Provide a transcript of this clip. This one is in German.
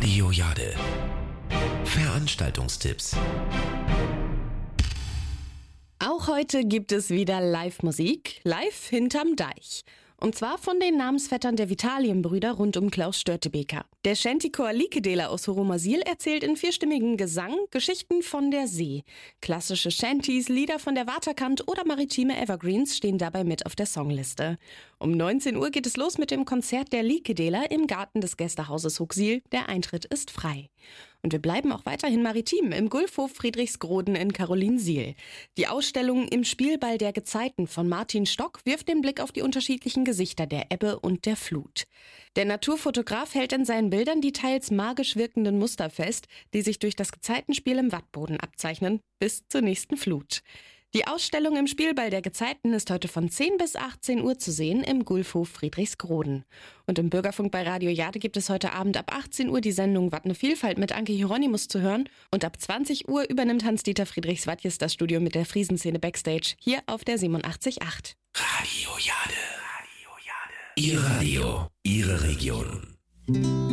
Radio Jade. Veranstaltungstipps. Auch heute gibt es wieder Live-Musik, live hinterm Deich. Und zwar von den Namensvettern der Vitalienbrüder rund um Klaus Störtebeker. Der Shantychor Likedela aus Horomasil erzählt in vierstimmigem Gesang Geschichten von der See. Klassische Shantys, Lieder von der Waterkant oder maritime Evergreens stehen dabei mit auf der Songliste. Um 19 Uhr geht es los mit dem Konzert der Likedela im Garten des Gästehauses Huxil. Der Eintritt ist frei. Und wir bleiben auch weiterhin maritim im Gulfhof Friedrichsgroden in Karolinsiel. Die Ausstellung Im Spielball der Gezeiten von Martin Stock wirft den Blick auf die unterschiedlichen Gesichter der Ebbe und der Flut. Der Naturfotograf hält in seinen Bildern die teils magisch wirkenden Muster fest, die sich durch das Gezeitenspiel im Wattboden abzeichnen, bis zur nächsten Flut. Die Ausstellung Im Spielball der Gezeiten ist heute von 10 bis 18 Uhr zu sehen im Gulfhof Friedrichsgroden. Und im Bürgerfunk bei Radio Jade gibt es heute Abend ab 18 Uhr die Sendung Wat ne Vielfalt mit Anke Hieronymus zu hören. Und ab 20 Uhr übernimmt Hans-Dieter Friedrichs-Wadjes das Studio mit der Friesenszene Backstage hier auf der 87.8. Radio Jade. Ihr Radio, Ihre Region.